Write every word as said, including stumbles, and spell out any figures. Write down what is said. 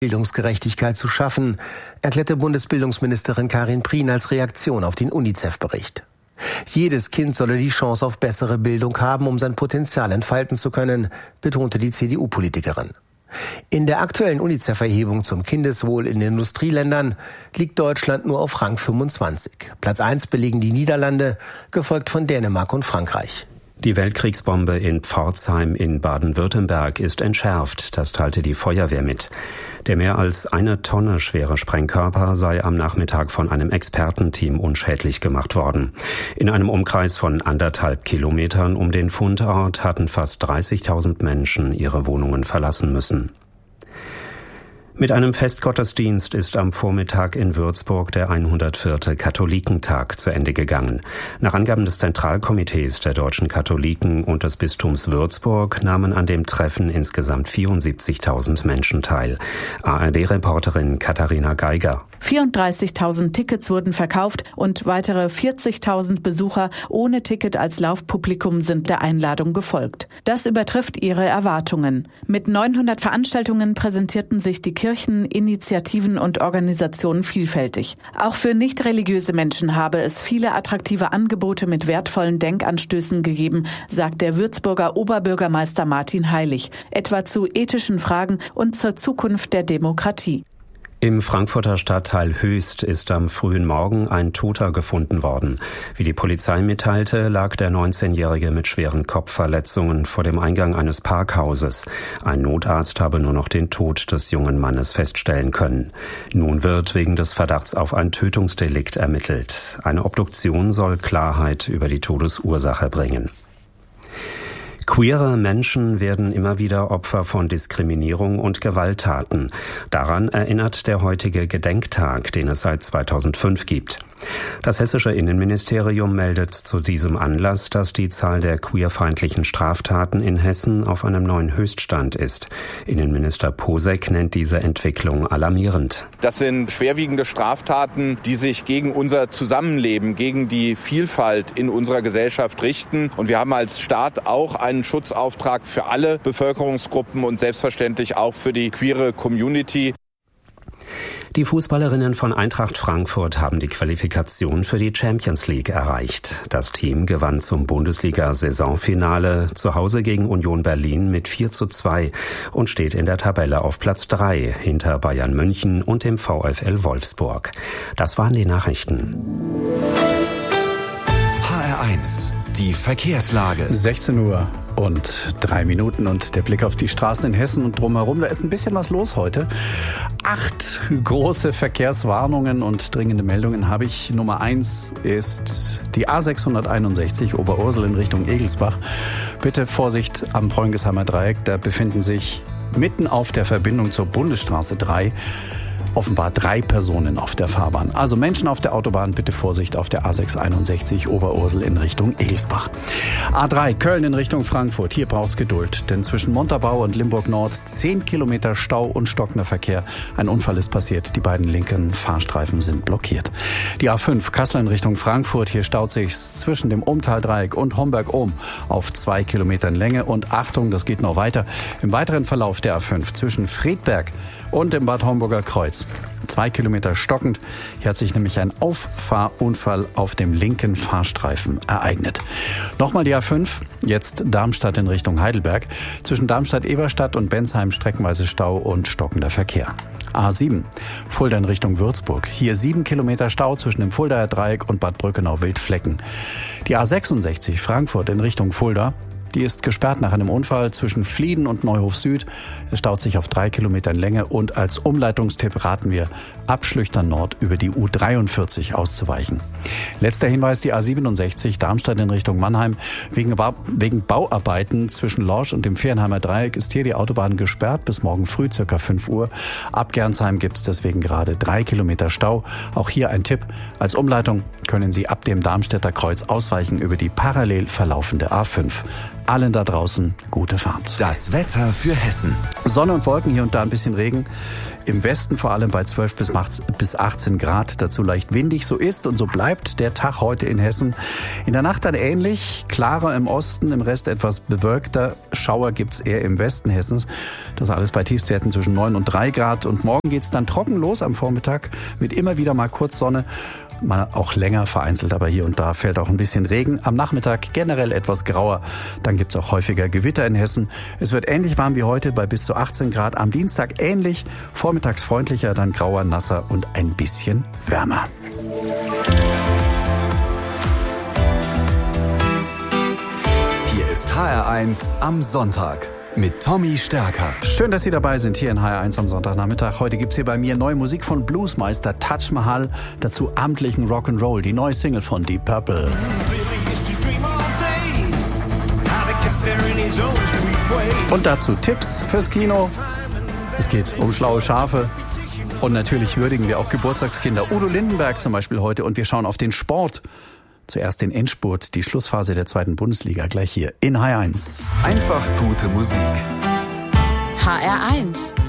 Bildungsgerechtigkeit zu schaffen, erklärte Bundesbildungsministerin Karin Prien als Reaktion auf den UNICEF-Bericht. Jedes Kind solle die Chance auf bessere Bildung haben, um sein Potenzial entfalten zu können, betonte die C D U-Politikerin. In der aktuellen UNICEF-Erhebung zum Kindeswohl in den Industrieländern liegt Deutschland nur auf Rang fünfundzwanzig. Platz eins belegen die Niederlande, gefolgt von Dänemark und Frankreich. Die Weltkriegsbombe in Pforzheim in Baden-Württemberg ist entschärft, das teilte die Feuerwehr mit. Der mehr als eine Tonne schwere Sprengkörper sei am Nachmittag von einem Expertenteam unschädlich gemacht worden. In einem Umkreis von anderthalb Kilometern um den Fundort hatten fast dreißigtausend Menschen ihre Wohnungen verlassen müssen. Mit einem Festgottesdienst ist am Vormittag in Würzburg der hundertvierte Katholikentag zu Ende gegangen. Nach Angaben des Zentralkomitees der deutschen Katholiken und des Bistums Würzburg nahmen an dem Treffen insgesamt vierundsiebzigtausend Menschen teil. A R D-Reporterin Katharina Geiger. vierunddreißigtausend Tickets wurden verkauft und weitere vierzigtausend Besucher ohne Ticket als Laufpublikum sind der Einladung gefolgt. Das übertrifft ihre Erwartungen. Mit neunhundert Veranstaltungen präsentierten sich die Kirchen, Initiativen und Organisationen vielfältig. Auch für nicht religiöse Menschen habe es viele attraktive Angebote mit wertvollen Denkanstößen gegeben, sagt der Würzburger Oberbürgermeister Martin Heilig, etwa zu ethischen Fragen und zur Zukunft der Demokratie. Im Frankfurter Stadtteil Höchst ist am frühen Morgen ein Toter gefunden worden. Wie die Polizei mitteilte, lag der neunzehnjährige mit schweren Kopfverletzungen vor dem Eingang eines Parkhauses. Ein Notarzt habe nur noch den Tod des jungen Mannes feststellen können. Nun wird wegen des Verdachts auf ein Tötungsdelikt ermittelt. Eine Obduktion soll Klarheit über die Todesursache bringen. Queere Menschen werden immer wieder Opfer von Diskriminierung und Gewalttaten. Daran erinnert der heutige Gedenktag, den es seit zweitausendfünf gibt. Das hessische Innenministerium meldet zu diesem Anlass, dass die Zahl der queerfeindlichen Straftaten in Hessen auf einem neuen Höchststand ist. Innenminister Posek nennt diese Entwicklung alarmierend. Das sind schwerwiegende Straftaten, die sich gegen unser Zusammenleben, gegen die Vielfalt in unserer Gesellschaft richten. Und wir haben als Staat auch einen Schutzauftrag für alle Bevölkerungsgruppen und selbstverständlich auch für die queere Community. Die Fußballerinnen von Eintracht Frankfurt haben die Qualifikation für die Champions League erreicht. Das Team gewann zum Bundesliga-Saisonfinale zu Hause gegen Union Berlin mit vier zu zwei und steht in der Tabelle auf Platz drei hinter Bayern München und dem VfL Wolfsburg. Das waren die Nachrichten. H R eins, die Verkehrslage. sechzehn Uhr und drei Minuten und der Blick auf die Straßen in Hessen und drumherum. Da ist ein bisschen was los heute. Acht große Verkehrswarnungen und dringende Meldungen habe ich. Nummer eins ist die A sechshunderteinundsechzig Oberursel in Richtung Egelsbach. Bitte Vorsicht am Preungesheimer Dreieck. Da befinden sich mitten auf der Verbindung zur Bundesstraße drei offenbar drei Personen auf der Fahrbahn. Also Menschen auf der Autobahn, bitte Vorsicht auf der A sechshunderteinundsechzig Oberursel in Richtung Egelsbach. A drei Köln in Richtung Frankfurt. Hier braucht's Geduld, denn zwischen Montabaur und Limburg Nord zehn Kilometer Stau und stockender Verkehr. Ein Unfall ist passiert. Die beiden linken Fahrstreifen sind blockiert. Die A fünf Kassel in Richtung Frankfurt. Hier staut sich zwischen dem Ommtal-Dreieck und Homberg-Ohm auf zwei Kilometern Länge. Und Achtung, das geht noch weiter. Im weiteren Verlauf der A fünf zwischen Friedberg und im Bad Homburger Kreuz. Zwei Kilometer stockend. Hier hat sich nämlich ein Auffahrunfall auf dem linken Fahrstreifen ereignet. Nochmal die A fünf, jetzt Darmstadt in Richtung Heidelberg. Zwischen Darmstadt-Eberstadt und Bensheim streckenweise Stau und stockender Verkehr. A sieben, Fulda in Richtung Würzburg. Hier sieben Kilometer Stau zwischen dem Fuldaer Dreieck und Bad Brückenau-Wildflecken. Die A sechsundsechzig, Frankfurt in Richtung Fulda. Die ist gesperrt nach einem Unfall zwischen Flieden und Neuhof Süd. Es staut sich auf drei Kilometern Länge und als Umleitungstipp raten wir, ab Schlüchtern Nord über die U dreiundvierzig auszuweichen. Letzter Hinweis, die A siebenundsechzig Darmstadt in Richtung Mannheim. Wegen, ba- wegen Bauarbeiten zwischen Lorsch und dem Vierenheimer Dreieck ist hier die Autobahn gesperrt bis morgen früh ca. fünf Uhr. Ab Gernsheim gibt es deswegen gerade drei Kilometer Stau. Auch hier ein Tipp. Als Umleitung können Sie ab dem Darmstädter Kreuz ausweichen über die parallel verlaufende A fünf. allen da draußen gute Fahrt. Das Wetter für Hessen. Sonne und Wolken, hier und da ein bisschen Regen. Im Westen vor allem bei zwölf bis achtzehn Grad, dazu leicht windig. So ist und so bleibt der Tag heute in Hessen. In der Nacht dann ähnlich, klarer im Osten, im Rest etwas bewölkter. Schauer gibt's eher im Westen Hessens. Das alles bei Tiefstwerten zwischen neun und drei Grad. Und morgen geht's dann trocken los am Vormittag mit immer wieder mal kurz Sonne. Mal auch länger vereinzelt, aber hier und da fällt auch ein bisschen Regen. Am Nachmittag generell etwas grauer. Dann gibt's auch häufiger Gewitter in Hessen. Es wird ähnlich warm wie heute bei bis zu achtzehn Grad. Am Dienstag ähnlich, vormittags freundlicher, dann grauer, nasser und ein bisschen wärmer. Hier ist H R eins am Sonntag. Mit Tommy Stärker. Schön, dass Sie dabei sind hier in H R eins am Sonntagnachmittag. Heute gibt's hier bei mir neue Musik von Bluesmeister Taj Mahal, dazu amtlichen Rock'n'Roll, die neue Single von Deep Purple. Und dazu Tipps fürs Kino. Es geht um schlaue Schafe. Und natürlich würdigen wir auch Geburtstagskinder. Udo Lindenberg zum Beispiel heute. Und wir schauen auf den Sport. Zuerst den Endspurt, die Schlussphase der zweiten Bundesliga, gleich hier in H R eins. Einfach gute Musik. H R eins.